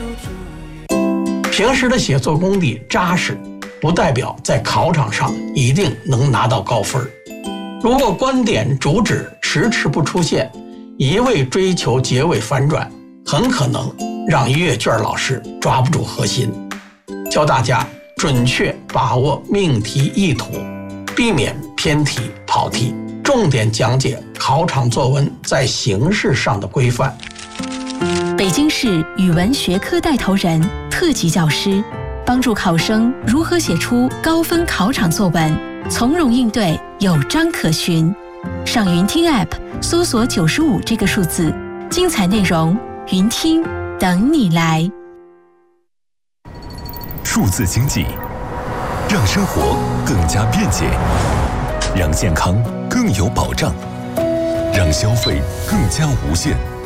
平时的写作功底扎实，不代表在考场上一定能拿到高分。如果观点主旨迟迟不出现，一味追求结尾反转，很可能让阅卷老师抓不住核心。教大家准确把握命题意图，避免偏题跑题，重点讲解考场作文在形式上的规范。 北京市语文学科带头人、特级教师，帮助考生如何写出高分考场作文，从容应对，有章可循。上云听 App 搜索95这个数字，精彩内容云听等你来。 数字经济让生活更加便捷，让健康更有保障，让消费更加无限。